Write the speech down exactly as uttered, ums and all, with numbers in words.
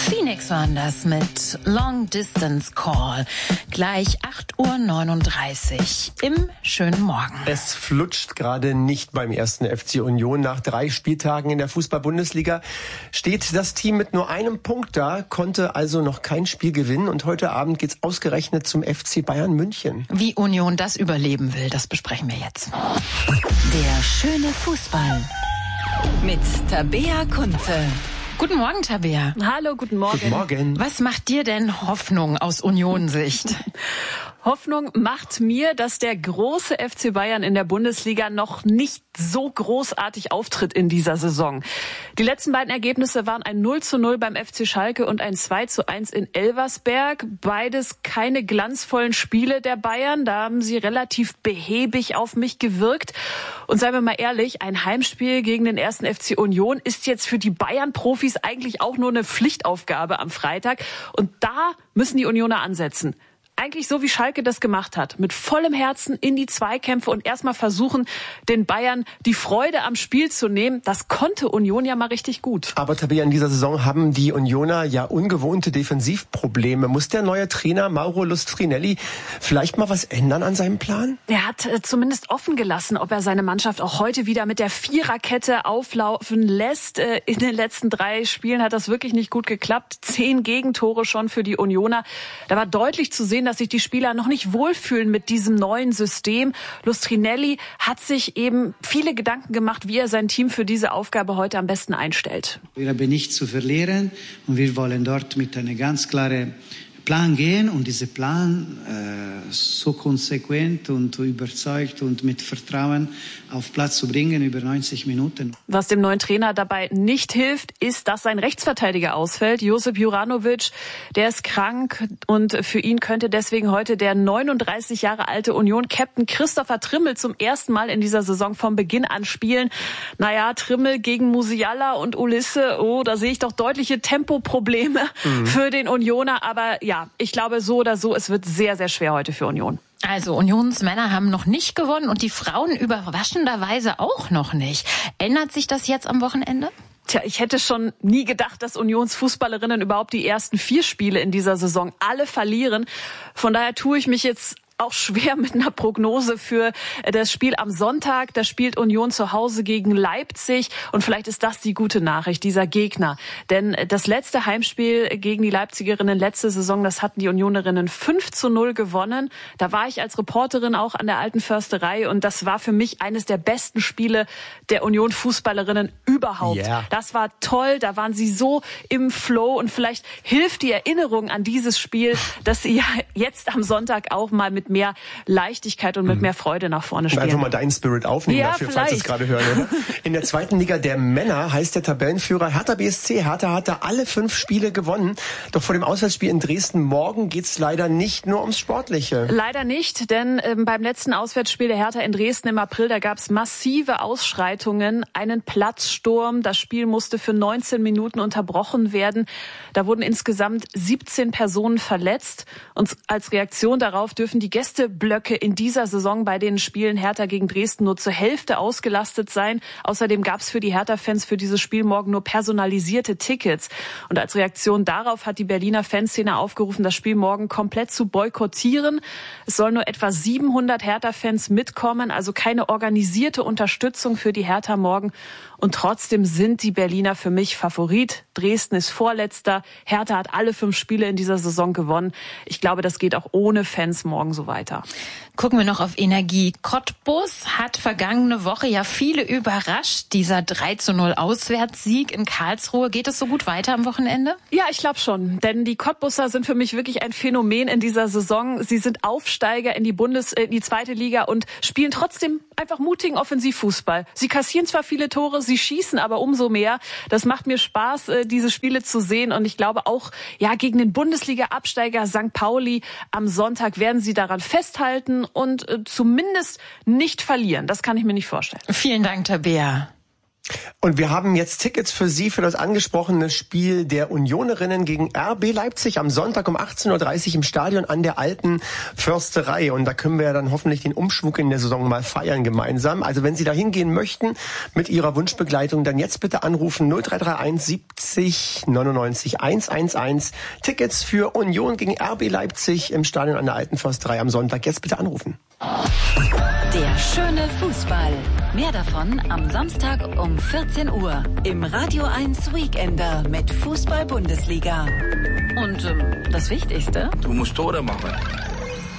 Phoenix waren das mit Long Distance Call. Gleich acht Uhr neununddreißig im schönen Morgen. Es flutscht gerade nicht beim ersten F C Union. Nach drei Spieltagen in der Fußball-Bundesliga steht das Team mit nur einem Punkt da, konnte also noch kein Spiel gewinnen. Und heute Abend geht's ausgerechnet zum F C Bayern München. Wie Union das überleben will, das besprechen wir jetzt. Der schöne Fußball mit Tabea Kunze. Guten Morgen, Tabea. Hallo, guten Morgen. Guten Morgen. Was macht dir denn Hoffnung aus Union-Sicht? Hoffnung macht mir, dass der große F C Bayern in der Bundesliga noch nicht so großartig auftritt in dieser Saison. Die letzten beiden Ergebnisse waren ein null zu null beim F C Schalke und ein zwei zu eins in Elversberg. Beides keine glanzvollen Spiele der Bayern. Da haben sie relativ behäbig auf mich gewirkt. Und seien wir mal ehrlich, ein Heimspiel gegen den ersten F C Union ist jetzt für die Bayern-Profis eigentlich auch nur eine Pflichtaufgabe am Freitag. Und da müssen die Unioner ansetzen. Eigentlich so, wie Schalke das gemacht hat. Mit vollem Herzen in die Zweikämpfe und erstmal versuchen, den Bayern die Freude am Spiel zu nehmen. Das konnte Union ja mal richtig gut. Aber Tabea, in dieser Saison haben die Unioner ja ungewohnte Defensivprobleme. Muss der neue Trainer Mauro Lustrinelli vielleicht mal was ändern an seinem Plan? Er hat äh, zumindest offen gelassen, ob er seine Mannschaft auch heute wieder mit der Viererkette auflaufen lässt. Äh, in den letzten drei Spielen hat das wirklich nicht gut geklappt. Zehn Gegentore schon für die Unioner. Da war deutlich zu sehen, dass sich die Spieler noch nicht wohlfühlen mit diesem neuen System. Lustrinelli hat sich eben viele Gedanken gemacht, wie er sein Team für diese Aufgabe heute am besten einstellt. Wir haben nichts zu verlieren und wir wollen dort mit einem ganz klaren Plan gehen und diesen Plan äh, so konsequent und überzeugt und mit Vertrauen auf Platz zu bringen über neunzig Minuten. Was dem neuen Trainer dabei nicht hilft, ist, dass sein Rechtsverteidiger ausfällt. Josip Juranovic, der ist krank und für ihn könnte deswegen heute der neununddreißig Jahre alte Union-Captain Christopher Trimmel zum ersten Mal in dieser Saison vom Beginn an spielen. Naja, Trimmel gegen Musiala und Ulisse, oh, da sehe ich doch deutliche Tempoprobleme mhm. für den Unioner, aber ja, ich glaube so oder so, es wird sehr, sehr schwer heute für Union. Also Unionsmänner haben noch nicht gewonnen und die Frauen überraschenderweise auch noch nicht. Ändert sich das jetzt am Wochenende? Tja, ich hätte schon nie gedacht, dass Unionsfußballerinnen überhaupt die ersten vier Spiele in dieser Saison alle verlieren. Von daher tue ich mich jetzt auch schwer mit einer Prognose für das Spiel am Sonntag. Da spielt Union zu Hause gegen Leipzig und vielleicht ist das die gute Nachricht, dieser Gegner. Denn das letzte Heimspiel gegen die Leipzigerinnen letzte Saison, das hatten die Unionerinnen fünf zu null gewonnen. Da war ich als Reporterin auch an der Alten Försterei und das war für mich eines der besten Spiele der Union-Fußballerinnen überhaupt. Yeah. Das war toll, da waren sie so im Flow und vielleicht hilft die Erinnerung an dieses Spiel, dass sie ja jetzt am Sonntag auch mal mit mehr Leichtigkeit und mit mehr Freude nach vorne spielen. Einfach mal deinen Spirit aufnehmen ja, dafür, vielleicht. falls ihr es gerade hören. Oder? In der zweiten Liga der Männer heißt der Tabellenführer Hertha B S C. Hertha hat da alle fünf Spiele gewonnen. Doch vor dem Auswärtsspiel in Dresden morgen geht's leider nicht nur ums Sportliche. Leider nicht, denn ähm, beim letzten Auswärtsspiel der Hertha in Dresden im April, da gab's massive Ausschreitungen, einen Platzsturm. Das Spiel musste für neunzehn Minuten unterbrochen werden. Da wurden insgesamt siebzehn Personen verletzt. Und als Reaktion darauf dürfen die Gästeblöcke in dieser Saison bei den Spielen Hertha gegen Dresden nur zur Hälfte ausgelastet sein. Außerdem gab es für die Hertha-Fans für dieses Spiel morgen nur personalisierte Tickets. Und als Reaktion darauf hat die Berliner Fanszene aufgerufen, das Spiel morgen komplett zu boykottieren. Es sollen nur etwa siebenhundert Hertha-Fans mitkommen, also keine organisierte Unterstützung für die Hertha morgen. Und trotzdem sind die Berliner für mich Favorit. Dresden ist Vorletzter. Hertha hat alle fünf Spiele in dieser Saison gewonnen. Ich glaube, das geht auch ohne Fans morgen so weiter. Gucken wir noch auf Energie. Cottbus hat vergangene Woche ja viele überrascht. Dieser drei zu null Auswärtssieg in Karlsruhe. Geht es so gut weiter am Wochenende? Ja, ich glaube schon. Denn die Cottbuser sind für mich wirklich ein Phänomen in dieser Saison. Sie sind Aufsteiger in die Bundes, in die zweite Liga und spielen trotzdem einfach mutigen Offensivfußball. Sie kassieren zwar viele Tore, sie schießen aber umso mehr. Das macht mir Spaß, diese Spiele zu sehen. Und ich glaube auch, ja, gegen den Bundesliga-Absteiger Sankt Pauli am Sonntag werden sie daran festhalten und äh, zumindest nicht verlieren. Das kann ich mir nicht vorstellen. Vielen Dank, Tabea. Und wir haben jetzt Tickets für Sie für das angesprochene Spiel der Unionerinnen gegen R B Leipzig am Sonntag um achtzehn Uhr dreißig im Stadion an der Alten Försterei. Und da können wir ja dann hoffentlich den Umschwung in der Saison mal feiern gemeinsam. Also wenn Sie da hingehen möchten mit Ihrer Wunschbegleitung, dann jetzt bitte anrufen null drei drei eins siebzig neunundneunzig hundertelf. Tickets für Union gegen R B Leipzig im Stadion an der Alten Försterei am Sonntag. Jetzt bitte anrufen. Der schöne Fußball. Mehr davon am Samstag um vierzehn Uhr im Radio eins Weekender mit Fußball-Bundesliga. Und ähm, das Wichtigste? Du musst Tore machen.